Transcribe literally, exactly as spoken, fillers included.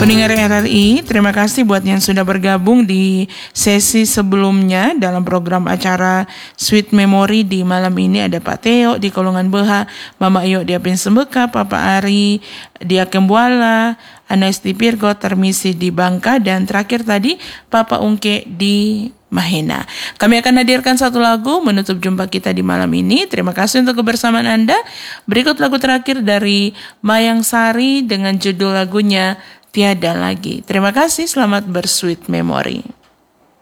Pendengar R R I, terima kasih buat yang sudah bergabung di sesi sebelumnya dalam program acara Sweet Memory di malam ini. Ada Pak Teo di Kolongan Beha, Mama Iyo di Apin Sembeka, Papa Ari di Akembuala, Anas di Pirgo, Termisi di Bangka, dan terakhir tadi Papa Ungke di Mahena. Kami akan hadirkan satu lagu menutup jumpa kita di malam ini. Terima kasih untuk kebersamaan Anda. Berikut lagu terakhir dari Mayang Sari dengan judul lagunya Tiada Lagi. Terima kasih, selamat bersweet memory.